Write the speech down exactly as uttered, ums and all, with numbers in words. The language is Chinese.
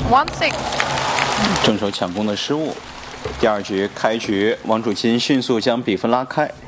one six。 正手抢攻的失误。第二局开局，王楚钦迅速将比分拉开。